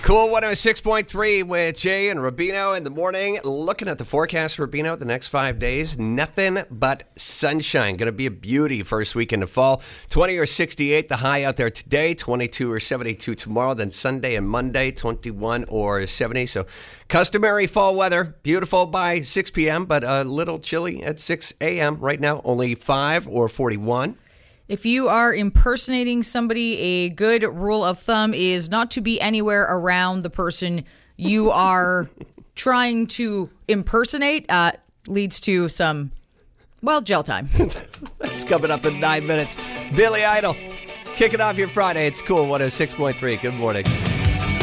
Cool 106.3 with Jay and Rubino in the morning. Looking at the forecast, Rubino, the next 5 days, nothing but sunshine. Going to be a beauty first weekend of fall. 20 or 68, the high out there today. 22 or 72 tomorrow. Then Sunday and Monday, 21 or 70. So customary fall weather. Beautiful by 6 p.m., but a little chilly at 6 a.m. Right now, only 5 or 41. If you are impersonating somebody, a good rule of thumb is not to be anywhere around the person you are trying to impersonate. Leads to some, jail time. That's coming up in 9 minutes. Billy Idol, kicking off your Friday. It's cool 106.3. Good morning.